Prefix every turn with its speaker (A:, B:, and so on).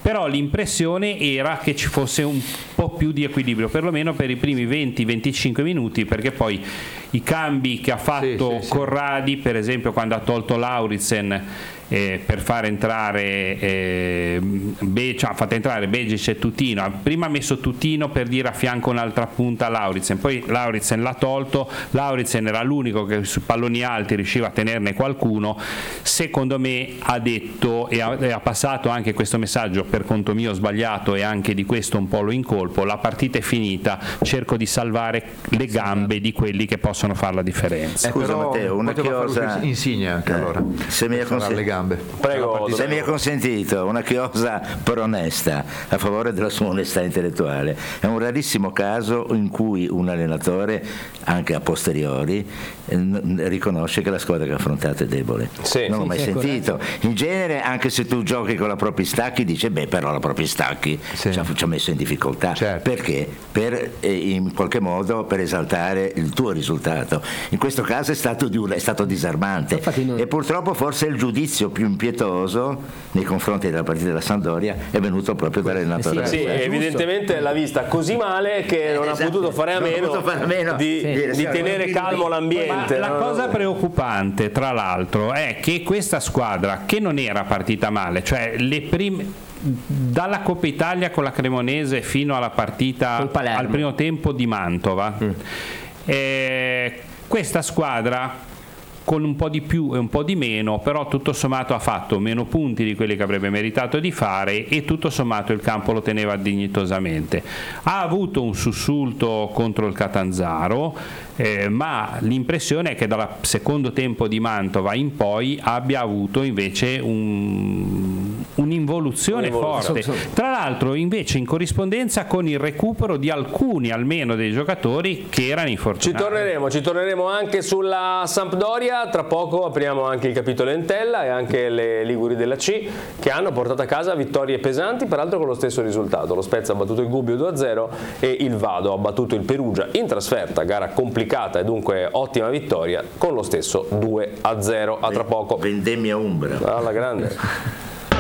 A: però l'impressione era che ci fosse un po' più di equilibrio, perlomeno per i primi 20-25 minuti, perché poi i cambi che ha fatto Corradi, per esempio quando ha tolto Lauritsen per far entrare ha fatto entrare Begic e Tutino, prima ha messo Tutino per dire a fianco un'altra punta a Lauritsen, poi Lauritsen l'ha tolto, Lauritsen era l'unico che sui palloni alti riusciva a tenerne qualcuno. Secondo me ha detto e ha passato anche questo messaggio, per conto mio sbagliato, e anche di questo un po' lo incolpo: la partita è finita, cerco di salvare le gambe di quelli che possono fare la differenza.
B: Scusa Matteo, una chiosa
C: Insigne anche allora
B: se mi è
D: Prego,
B: se mi è consentito, una chiosa per onesta, a favore della sua onestà intellettuale. È un rarissimo caso in cui un allenatore, anche a posteriori, riconosce che la squadra che ha affrontato è debole. Non l'ho mai sentito. In genere, anche se tu giochi con la propria Stacchi, dice però la propria Stacchi ci ha messo in difficoltà. Perché? In qualche modo per esaltare il tuo risultato. In questo caso è stato disarmante. E purtroppo forse il giudizio più impietoso nei confronti della partita della Sampdoria è venuto proprio dall'allenatore.
D: Evidentemente l'ha vista così male che non ha potuto fare a meno di tenere calmo l'ambiente.
A: Ma la cosa preoccupante, tra l'altro, è che questa squadra, che non era partita male, cioè dalla Coppa Italia con la Cremonese fino alla partita al primo tempo di Mantova, questa squadra con un po' di più e un po' di meno, però tutto sommato ha fatto meno punti di quelli che avrebbe meritato di fare, e tutto sommato il campo lo teneva dignitosamente. Ha avuto un sussulto contro il Catanzaro, ma l'impressione è che dal secondo tempo di Mantova in poi abbia avuto invece un'involuzione forte, tra l'altro invece in corrispondenza con il recupero di alcuni almeno dei giocatori che erano infortunati.
D: Ci torneremo anche sulla Sampdoria. Tra poco apriamo anche il capitolo Entella e anche le Liguri della C, che hanno portato a casa vittorie pesanti, peraltro con lo stesso risultato. Lo Spezia ha battuto il Gubbio 2-0 e il Vado ha battuto il Perugia in trasferta, gara complicata e dunque ottima vittoria, con lo stesso 2-0. A tra poco.
B: Vendemmia Umbra
D: alla grande.